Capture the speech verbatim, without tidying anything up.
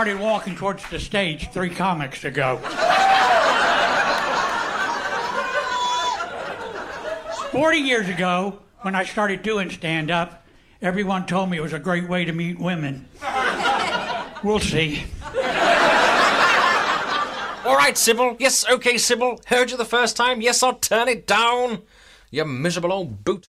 started walking towards the stage three comics ago. Forty years ago, when I started doing stand-up, everyone told me it was a great way to meet women. We'll see. All right, Sybil. Yes, okay, Sybil. Heard you the first time. Yes, I'll turn it down. You miserable old boot.